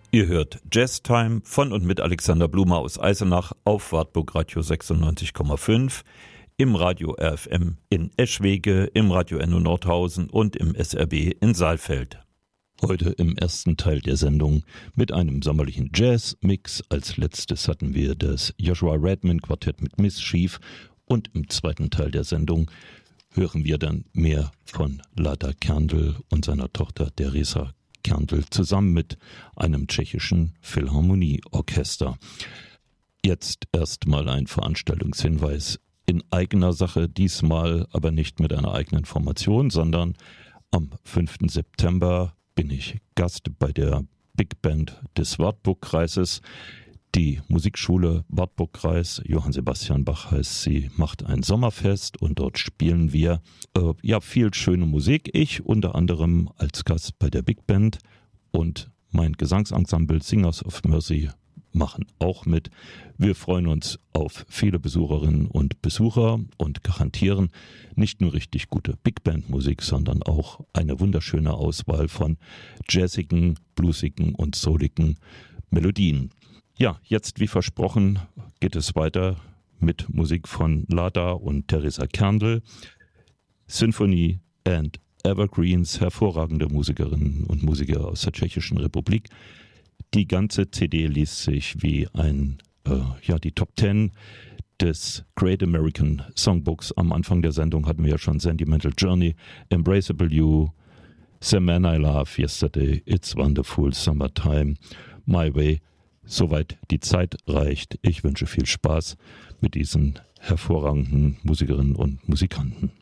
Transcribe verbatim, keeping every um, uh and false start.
Ihr hört Jazz Time von und mit Alexander Blumer aus Eisenach auf Wartburg Radio sechsundneunzig Komma fünf, im Radio R F M in Eschwege, im Radio Enno Nordhausen und im S R B in Saalfeld. Heute im ersten Teil der Sendung mit einem sommerlichen Jazz-Mix. Als letztes hatten wir das Joshua Redman Quartett mit Mischief und im zweiten Teil der Sendung hören wir dann mehr von Lada Kerndl und seiner Tochter Teresa Kerndl zusammen mit einem tschechischen Philharmonieorchester. Jetzt erstmal ein Veranstaltungshinweis in eigener Sache, diesmal aber nicht mit einer eigenen Formation, sondern am fünften September bin ich Gast bei der Big Band des Wartburgkreises. Die Musikschule Wartburgkreis, Johann Sebastian Bach heißt sie, macht ein Sommerfest und dort spielen wir äh, ja viel schöne Musik. Ich unter anderem als Gast bei der Big Band und mein Gesangsensemble Singers of Mercy machen auch mit. Wir freuen uns auf viele Besucherinnen und Besucher und garantieren nicht nur richtig gute Big Band Musik, sondern auch eine wunderschöne Auswahl von jazzigen, bluesigen und souligen Melodien. Ja, jetzt wie versprochen geht es weiter mit Musik von Lada und Teresa Kerndl. Symphony and Evergreens, hervorragende Musikerinnen und Musiker aus der Tschechischen Republik. Die ganze C D liest sich wie ein, äh, ja, die Top Ten des Great American Songbooks. Am Anfang der Sendung hatten wir ja schon Sentimental Journey, Embraceable You, The Man I Love, Yesterday, It's Wonderful, Summertime, My Way. Soweit die Zeit reicht. Ich wünsche viel Spaß mit diesen hervorragenden Musikerinnen und Musikanten.